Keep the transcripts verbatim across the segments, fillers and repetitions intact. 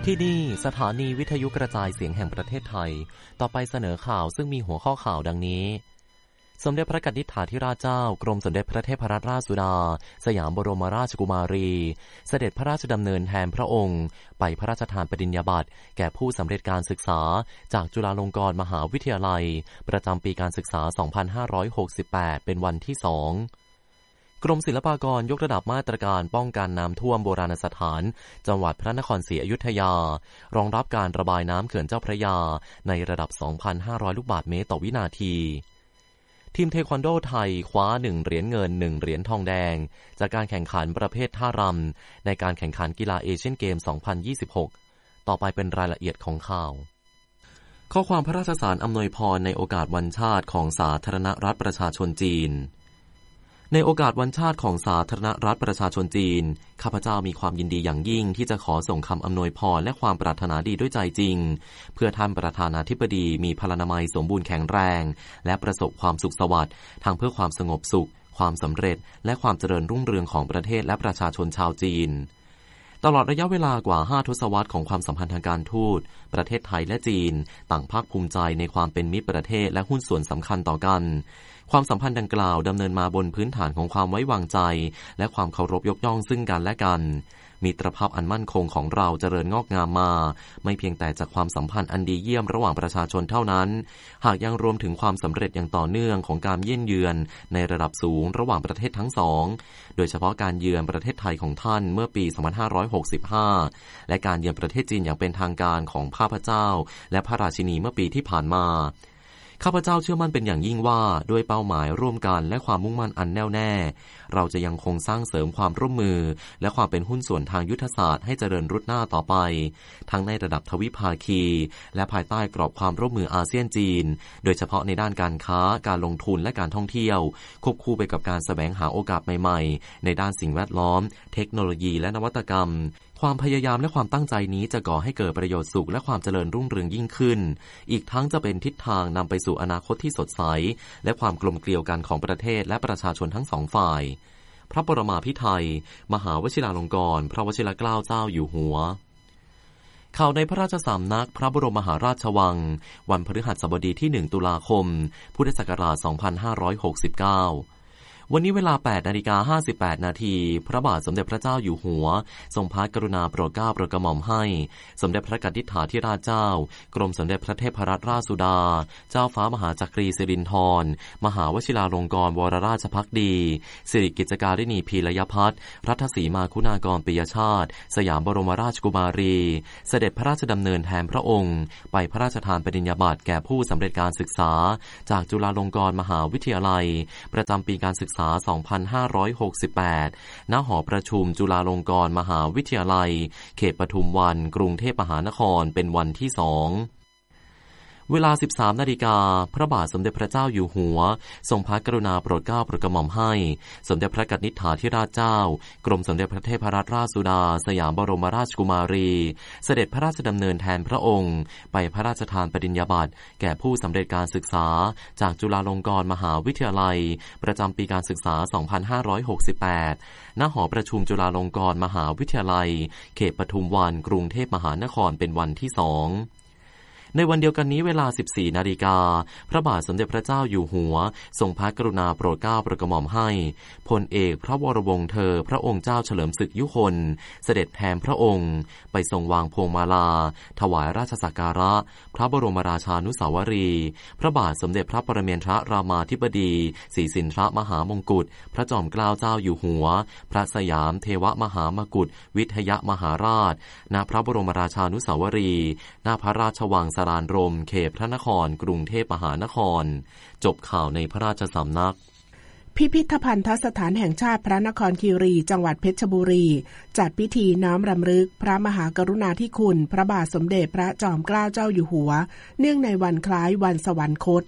ที่นี่สถานีวิทยุกระจายเสียงแห่งประเทศไทยต่อไปเสนอข่าวซึ่งมีหัวข้อข่าวดังนี้สมเด็จพระกนิษฐาธิราชเจ้ากรมสมเด็จพระเทพรัตนราชสุดาสยามบรมราชกุมารีเสด็จพระราชดำเนินแทนพระองค์ไปพระราชทานปริญญาบัตรแก่ผู้สำเร็จการศึกษาจากจุฬาลงกรณ์มหาวิทยาลัยประจำปีการศึกษา สองพันห้าร้อยหกสิบแปด เป็นวันที่ สองกรมศิลปากรยกระดับมาตรการป้องกันน้ำท่วมโบราณสถานจังหวัดพระนครศรีอยุธยารองรับการระบายน้ำเขื่อนเจ้าพระยาในระดับ สองพันห้าร้อย ลูกบาศก์เมตรต่อวินาทีทีมเทควันโดไทยคว้าหนึ่งเหรียญเงินหนึ่งเหรียญทองแดงจากการแข่งขันประเภทท่ารำในการแข่งขันกีฬาเอเชียนเกม สองพันยี่สิบหก ต่อไปเป็นรายละเอียดของข่าวข้อความพระราชสารอำนวยพรในโอกาสวันชาติของสาธารณรัฐประชาชนจีนในโอกาสวันชาติของสาธารณรัฐประชาชนจีนข้าพเจ้ามีความยินดีอย่างยิ่งที่จะขอส่งคำอำนวยพรและความปรารถนาดีด้วยใจจริงเพื่อท่านประธานาธิบดีมีพลานามัยสมบูรณ์แข็งแรงและประสบความสุขสวัสดิ์ทั้งเพื่อความสงบสุขความสำเร็จและความเจริญรุ่งเรืองของประเทศและประชาชนชาวจีนตลอดระยะเวลากว่าห้าทศวรรษของความสัมพันธ์ทางการทูตประเทศไทยและจีนต่างภาคภูมิใจในความเป็นมิตรประเทศและหุ้นส่วนสำคัญต่อกันความสัมพันธ์ดังกล่าวดำเนินมาบนพื้นฐานของความไว้วางใจและความเคารพยกย่องซึ่งกันและกันมิตรภาพอันมั่นคงของเราเจริญงอกงามมาไม่เพียงแต่จากความสัมพันธ์อันดีเยี่ยมระหว่างประชาชนเท่านั้นหากยังรวมถึงความสำเร็จอย่างต่อเนื่องของการเยี่ยมเยือนในระดับสูงระหว่างประเทศทั้งสองโดยเฉพาะการเยือนประเทศไทยของท่านเมื่อปี สองพันห้าร้อยหกสิบห้า และการเยือนประเทศจีนอย่างเป็นทางการของข้าพเจ้าและพระราชินีเมื่อปีที่ผ่านมาข้าพเจ้าเชื่อมั่นเป็นอย่างยิ่งว่าด้วยเป้าหมายร่วมกันและความมุ่งมั่นอันแน่วแน่เราจะยังคงสร้างเสริมความร่วมมือและความเป็นหุ้นส่วนทางยุทธศาสตร์ให้เจริญรุดหน้าต่อไปทั้งในระดับทวิภาคีและภายใต้กรอบความร่วมมืออาเซียนจีนโดยเฉพาะในด้านการค้าการลงทุนและการท่องเที่ยวควบคู่ไปกับการแสวงหาโอกาสใหม่ๆในด้านสิ่งแวดล้อมเทคโนโลยีและนวัตกรรมความพยายามและความตั้งใจนี้จะก่อให้เกิดประโยชน์สุขและความเจริญรุ่งเรืองยิ่งขึ้นอีกทั้งจะเป็นทิศทางนำไปสู่อนาคตที่สดใสและความกลมเกลียวกันของประเทศและประชาชนทั้งสองฝ่ายพระบรมาภิไธยมหาวชิราลงกรณ์พระวชิรเกล้าเจ้าอยู่หัวข่าวในพระราชสำนักพระบรมมหาราชวังวันพฤหัสบดีที่หนึ่งตุลาคมพุทธศักราชสองพันห้าร้อยหกสิบเก้าวันนี้เวลา แปดนาฬิกาห้าสิบแปดนาทีพระบาทสมเด็จพระเจ้าอยู่หัวทรงพระกรุณาโปรดเกล้าโปรดกระหม่อมให้สมเด็จพระกนิษฐาธิราชเจ้ากรมสมเด็จพระเทพรัตนราชสุดาเจ้าฟ้ามหาจักรีสิรินธรมหาวชิราลงกรณ์วรราชภักดีสิริกิจการิณีพีรยพัฒน์รัตสีมาคุณากรปิยชาติสยามบรมราชกุมารีเสด็จพระราชดำเนินแทนพระองค์ไปพระราชทานปริญญาบัตรแก่ผู้สำเร็จการศึกษาจากจุฬาลงกรณ์มหาวิทยาลัยประจำปีการศึกษาสองพันห้าร้อยหกสิบแปด ณ หอประชุมจุฬาลงกรณ์มหาวิทยาลัยเขตปทุมวันกรุงเทพมหานครเป็นวันที่สองเวลา สิบสามนาฬิกาพระบาทสมเด็จพระเจ้าอยู่หัวทรงพระกรุณาโปรดเกล้าโปรดกระหม่อมให้สมเด็จพระกนิษฐาธิราชเจ้ากรมสมเด็จพระเทพรัตนราชสุดาสยามบรมราชกุมารีเสด็จพระราชดำเนินแทนพระองค์ไปพระราชทานปริญญาบัตรแก่ผู้สำเร็จการศึกษาจากจุฬาลงกรณ์มหาวิทยาลัยประจำปีการศึกษา สองพันห้าร้อยหกสิบแปด ณ หอประชุมจุฬาลงกรณ์มหาวิทยาลัยเขตปทุมวันกรุงเทพมหานครเป็นวันที่สองในวันเดียวกันนี้เวลา สิบสี่นาฬิกาพระบาทสมเด็จพระเจ้าอยู่หัวทรงพระกรุณาโปรดเกล้าโปรดกระหม่อมให้พลเอกพระวรวงศ์เธอพระองค์เจ้าเฉลิมศึกยุคนเสด็จแทนพระองค์ไปทรงวางพวงมาลาถวายราชสักการะพระบรมราชานุสาวรีย์พระบาทสมเด็จพระปรเมนทรรามาธิบดีศรีสินทรมหามงกุฎพระจอมเกล้าเจ้าอยู่หัวพระสยามเทวมหามกุฏวิทยมหาราชณพระบรมราชานุสาวรีย์ณพระราชวังสรานรมเขตพระนครกรุงเทพมหานครจบข่าวในพระราชสำนักพิพิธภัณฑสถานแห่งชาติพระนครคีรีจังหวัดเพชรบุรีจัดพิธีน้อมรำลึกพระมหากรุณาธิคุณพระบาทสมเด็จพระจอมเกล้าเจ้าอยู่หัวเนื่องในวันคล้ายวันสวรรคต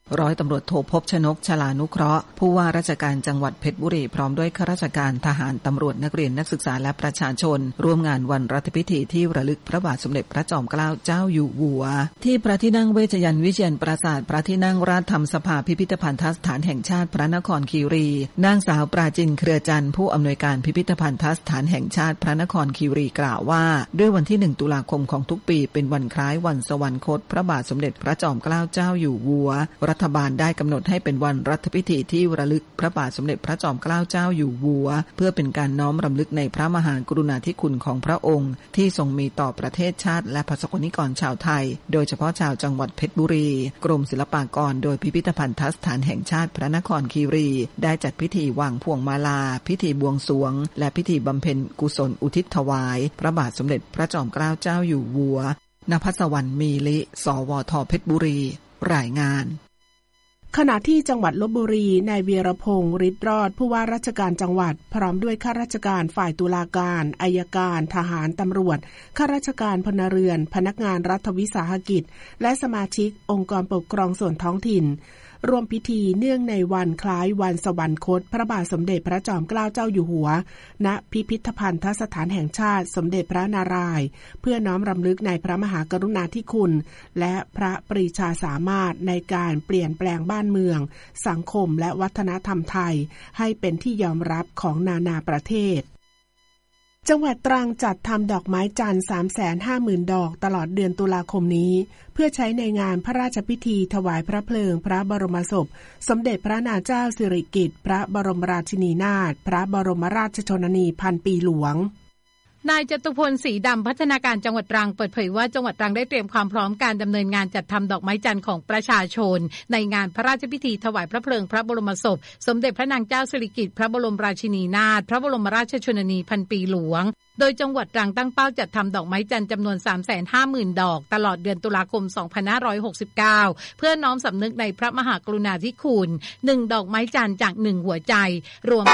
ร้อยตำรวจโทภพชนก ชลานุเคราะห์ผู้ว่าราชการจังหวัดเพชรบุรีพร้อมด้วยข้าราชการทหารตำรวจนักเรียนนักศึกษาและประชาชนร่วมงานวันรัฐพิธีที่ระลึกพระบาทสมเด็จพระจอมเกล้าเจ้าอยู่หัวที่พระที่นั่งเวชยันต์วิเชียรปราสาทพระที่นั่งราชธรรมสภาพิพิธภัณฑสถานแห่งชาติพระนครคีรีนางสาวปราจินเครือจันทร์ผู้อำนวยการพิพิธภัณฑสถานแห่งชาติพระนครคีรีกล่าวว่าด้วยวันที่หนึ่งตุลาคมของทุกปีเป็นวันคล้ายวันสวรรคตพระบาทสมเด็จพระจอมเกล้าเจ้าอยู่หัวรัฐบาลได้กำหนดให้เป็นวันรัฐพิธีที่ระลึกพระบาทสมเด็จพระจอมเกล้าเจ้าอยู่หัวเพื่อเป็นการน้อมรำลึกในพระมหากรุณาธิคุณของพระองค์ที่ทรงมีต่อประเทศชาติและประสบนิกรชาวไทยโดยเฉพาะชาวจังหวัดเพชรบุรีกรมศิลปากรโดยพิพิธภัณฑสถานแห่งชาติพระนครคีรีได้จัดพิธีวางพวงมาลาพิธีบวงสรวงและพิธีบำเพ็ญกุศลอุทิศถวายพระบาทสมเด็จพระจอมเกล้าเจ้าอยู่หัวนภัสวรรณมีลิสวทเพชรบุรีรายงานขณะที่จังหวัดลพบุรีนายเวียรพงษ์ฤทธิ์รอดผู้ว่าราชการจังหวัดพร้อมด้วยข้าราชการฝ่ายตุลาการอัยการทหารตำรวจข้าราชการพลเรือนพนักงานรัฐวิสาหกิจและสมาชิกองค์กรปกครองส่วนท้องถิ่นร่วมพิธีเนื่องในวันคล้ายวันสวรรคตพระบาทสมเด็จพระจอมเกล้าเจ้าอยู่หัวณพิพิธภัณฑสถานแห่งชาติสมเด็จพระนารายณ์เพื่อน้อมรำลึกในพระมหากรุณาธิคุณและพระปรีชาสามารถในการเปลี่ยนแปลงบ้านเมืองสังคมและวัฒนธรรมไทยให้เป็นที่ยอมรับของนานาประเทศจังหวัดตรังจัดทำดอกไม้จันทร์ สามแสนห้าหมื่น ดอกตลอดเดือนตุลาคมนี้เพื่อใช้ในงานพระราชพิธีถวายพระเพลิงพระบรมศพสมเด็จพระนางเจ้าสิริกิติ์พระบรมราชินีนาถพระบรมราชชนนีพันปีหลวงนายจตุพลศรีดำพัฒนาการจังหวัดตรังเปิดเผยว่าจังหวัดตรังได้เตรียมความพร้อมการดำเนินงานจัดทำดอกไม้จันทร์ของประชาชนในงานพระราชพิธีถวายพระเพลิงพระบรมศพสมเด็จพระนางเจ้าสิริกิติ์พระบรมราชินีนาถพระบรมราชชนนีพันปีหลวงโดยจังหวัดตรังตั้งเป้าจัดทำดอกไม้จันทร์จำนวน สามแสนห้าหมื่น ดอกตลอดเดือนตุลาคม สองพันห้าร้อยหกสิบเก้า เพื่อน้อมสำนึกในพระมหากรุณาธิคุณหนึ่งดอกไม้จันทร์จากหนึ่งหัวใจรวม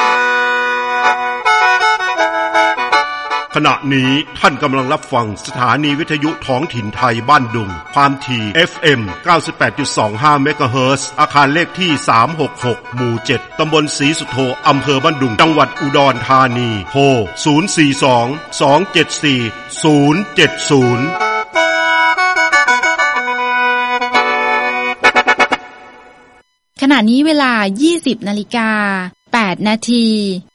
ขณะนี้ท่านกำลังรับฟังสถานีวิทยุท้องถิ่นไทยบ้านดุงความถี่ เอฟ เอ็ม เก้าสิบแปดจุดสองห้า เมกะเฮิรตซ์อาคารเลขที่สามหกหกหมู่เจ็ดตำบลศรีสุโธอำเภอบ้านดุงจังหวัดอุดรธานีโทรศูนย์ สี่ สอง สอง เจ็ด สี่ ศูนย์ เจ็ด ศูนย์ขณะนี้เวลา ยี่สิบนาฬิกาแปดนาที